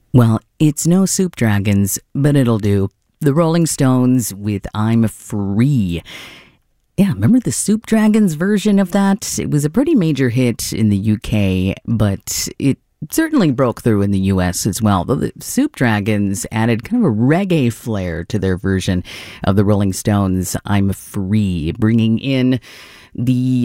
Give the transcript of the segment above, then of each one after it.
Well, it's no Soup Dragons, but it'll do. The Rolling Stones with I'm Free. Yeah, remember the Soup Dragons version of that? It was a pretty major hit in the UK, but it certainly broke through in the US as well. The Soup Dragons added kind of a reggae flair to their version of the Rolling Stones' I'm Free, bringing in the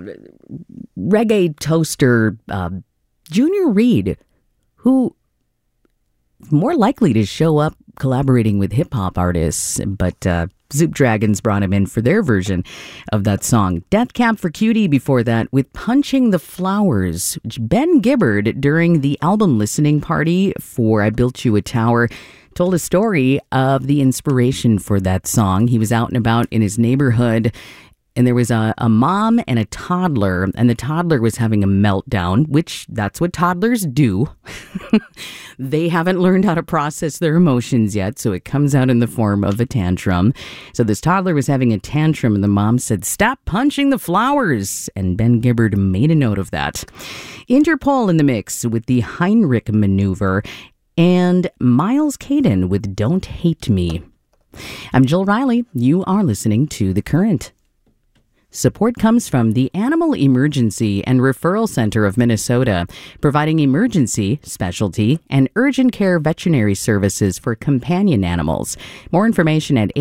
reggae toaster Junior Reid, who is more likely to show up collaborating with hip-hop artists, but Soup Dragons brought him in for their version of that song. Death Cab for Cutie before that with Punching the Flowers, which Ben Gibbard, during the album listening party for I Built You a Tower, told a story of the inspiration for that song. He was out and about in his neighborhood, and there was a mom and a toddler, and the toddler was having a meltdown, which that's what toddlers do. They haven't learned how to process their emotions yet, so it comes out in the form of a tantrum. So this toddler was having a tantrum, and the mom said, "Stop punching the flowers." And Ben Gibbard made a note of that. Interpol in the mix with the Heinrich Maneuver, and Miles Caden with Don't Hate Me. I'm Jill Riley. You are listening to The Current. Support comes from the Animal Emergency and Referral Center of Minnesota, providing emergency, specialty, and urgent care veterinary services for companion animals. More information at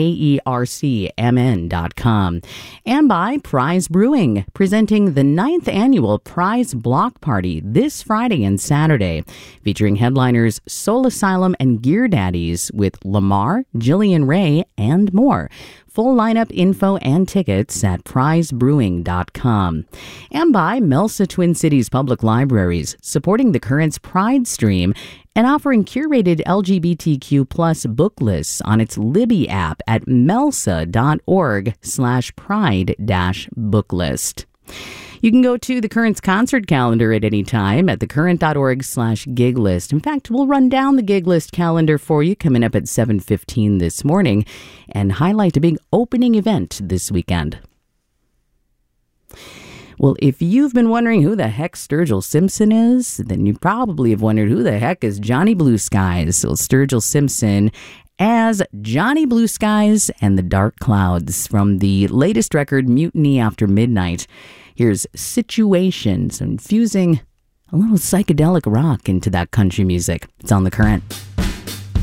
aercmn.com. And by Prize Brewing, presenting the 9th annual Prize Block Party this Friday and Saturday, featuring headliners Soul Asylum and Gear Daddies with Lamar, Jillian Ray, and more. Full lineup info and tickets at prizebrewing.com. And by Melsa Twin Cities Public Libraries, supporting the Current's Pride stream and offering curated LGBTQ plus book lists on its Libby app at melsa.org/pride-booklist. You can go to the Current's concert calendar at any time at thecurrent.org/gig list. In fact, we'll run down the gig list calendar for you coming up at 7:15 this morning and highlight a big opening event this weekend. Well, if you've been wondering who the heck Sturgill Simpson is, then you probably have wondered who the heck is Johnny Blue Skies. So Sturgill Simpson as Johnny Blue Skies and the Dark Clouds from the latest record, Mutiny After Midnight. Here's Situations, infusing a little psychedelic rock into that country music. It's on The Current.